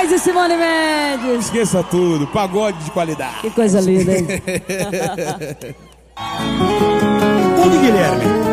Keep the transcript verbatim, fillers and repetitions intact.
Moraes e Simone Mendes. Esqueça tudo, pagode de qualidade. Que coisa linda, hein? Mundo Guilherme.